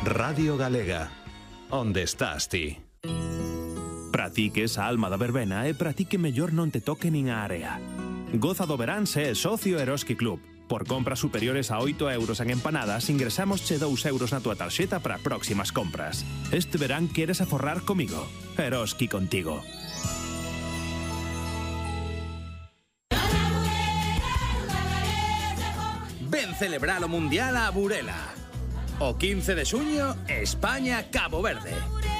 Radio Galega. Onde estás ti? Para ti que esa alma da verbena e para ti que mellor non te toque nin a area. Goza do verán se é socio Eroski Club. Por compras superiores a 8 euros en empanadas, ingresamos che 2 euros na tua tarxeta para próximas compras. Este verán queres aforrar comigo. Eroski contigo. Ven celebrar o Mundial a Burela. O 15 de xuño, España-Cabo Verde.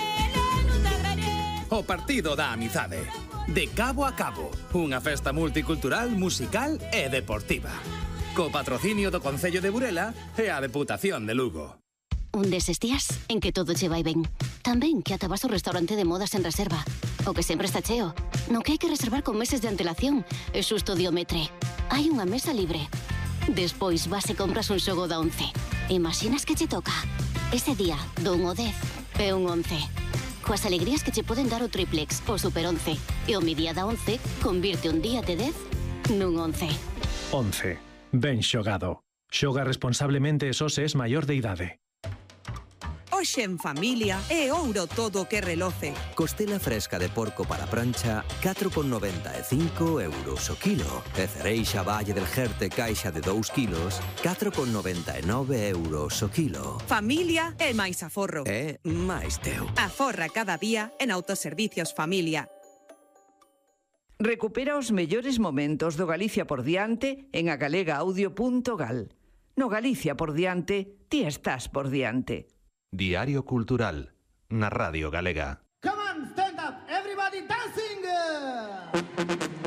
O partido da amizade. De cabo a cabo, unha festa multicultural, musical e deportiva. Co patrocinio do Concello de Burela e a Deputación de Lugo. Un deses días en que todo che vai ben. Tamén que ata vas ao restaurante de moda sen reserva. O que sempre está cheo. No que hai que reservar con meses de antelación. E xusto diometre. Hai unha mesa libre. Despois vas e compras un xogo da 11. Imaxinas que che toca. Ese día, do 1 ao 10, é un 11. Coas alegrías que che poden dar o triplex, o super 11. E o mi día da 11 convirte un día de 10 nun 11. 11. Ben xogado. Xoga responsablemente e só se es maior de idade. Hoxe en familia é ouro todo o que reloce. Costela fresca de porco para prancha, 4,95 euros o kilo. E cereixa Valle del Jerte caixa de 2 kilos, 4,99 euros o kilo. Familia é máis aforro. É máis teu. Aforra cada día en Autoservicios Familia. Recupera os mellores momentos do Galicia por diante en agalegaudio.gal. No Galicia por diante, ti estás por diante. Diario Cultural, na Radio Galega. Come on, stand up, everybody dancing!